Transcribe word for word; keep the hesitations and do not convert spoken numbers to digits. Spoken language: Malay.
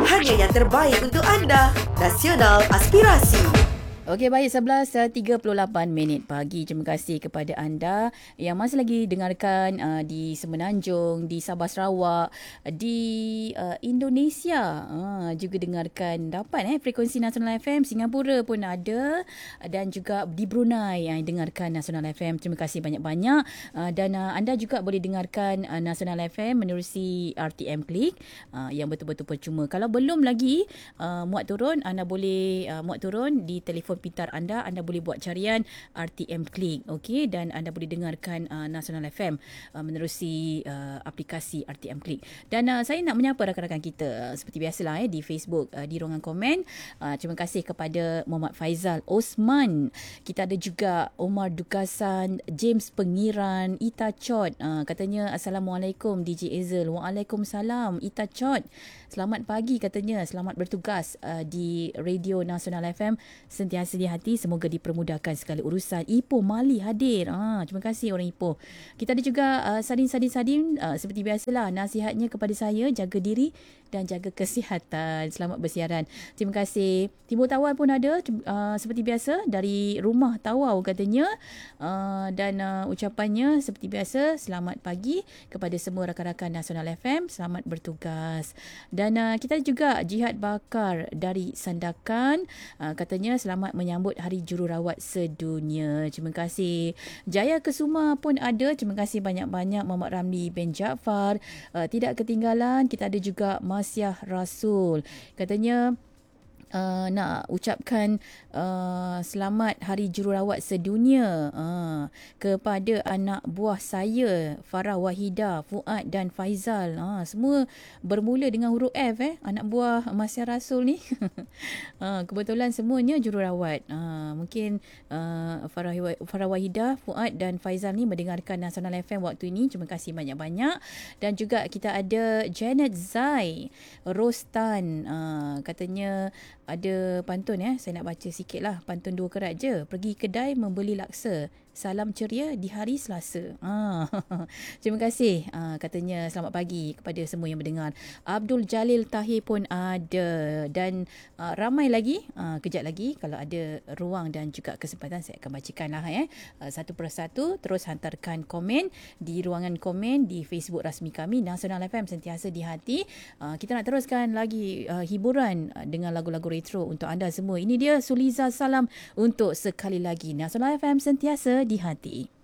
hanya yang terbaik untuk anda. Nasional Aspirasi. Okey, baik, sebelas tiga puluh lapan minit pagi. Terima kasih kepada anda yang masih lagi dengarkan uh, di Semenanjung, di Sabah Sarawak, di uh, Indonesia. Uh, juga dengarkan dapat eh frekuensi Nasional F M, Singapura pun ada, dan juga di Brunei yang dengarkan Nasional F M. Terima kasih banyak-banyak. Uh, dan uh, anda juga boleh dengarkan uh, Nasional F M menerusi R T M Klik uh, yang betul-betul percuma. Kalau belum lagi uh, muat turun, anda boleh uh, muat turun di telefon pintar anda, anda boleh buat carian R T M Klik, okey, dan anda boleh dengarkan uh, Nasional F M uh, menerusi uh, aplikasi R T M Klik. Dan uh, saya nak menyapa rakan-rakan kita uh, seperti biasalah eh di Facebook, uh, di ruangan komen. Uh, terima kasih kepada Muhammad Faizal Osman. Kita ada juga Omar Dukasan, James Pengiran, Ita Chot. Uh, katanya Assalamualaikum D J Ezel. Waalaikumsalam Ita Chot. Selamat pagi katanya, selamat bertugas uh, di Radio Nasional F M. Sentiasa di hati, semoga dipermudahkan segala urusan. Ipoh Mali hadir. Ah, terima kasih orang Ipoh. Kita ada juga uh, Sadin-Sadin-Sadin, uh, seperti biasalah nasihatnya kepada saya, jaga diri dan jaga kesihatan. Selamat bersiaran. Terima kasih. Timur Tawau pun ada uh, seperti biasa dari rumah Tawau katanya. Uh, dan uh, ucapannya seperti biasa, selamat pagi kepada semua rakan-rakan Nasional F M. Selamat bertugas. Dan uh, kita juga Jihad Bakar dari Sandakan. Uh, katanya selamat menyambut Hari Jururawat Sedunia. Terima kasih. Jaya Kesuma pun ada. Terima kasih banyak-banyak Muhammad Ramli bin Jaafar. Uh, tidak ketinggalan, kita ada juga Masyah Rasul. Katanya Uh, nak ucapkan uh, selamat Hari Jururawat Sedunia uh, kepada anak buah saya, Farah Wahida, Fuad dan Faizal. Uh, semua bermula dengan huruf F eh, anak buah Masyar Rasul ni. uh, kebetulan semuanya jururawat. Uh, mungkin uh, Farah, Farah Wahida, Fuad dan Faizal ni mendengarkan Nasional F M waktu ini. Terima kasih banyak-banyak. Dan juga kita ada Janet Zai Rostan. Uh, katanya ada pantun ya, saya nak baca sikit lah. Pantun dua kerat je. Pergi kedai membeli laksa, salam ceria di hari Selasa. Ah, terima kasih. Ah, katanya selamat pagi kepada semua yang mendengar. Abdul Jalil Tahir pun ada. Dan ah, ramai lagi. Ah, kejap lagi kalau ada ruang dan juga kesempatan, saya akan bacakan lah ya. Ah, satu persatu. Terus hantarkan komen di ruangan komen di Facebook rasmi kami, Nasional F M, sentiasa di hati. Ah, kita nak teruskan lagi ah, hiburan ah, dengan lagu-lagu retro untuk anda semua. Ini dia Suliza Salam untuk sekali lagi. Nasional F M, sentiasa di hati.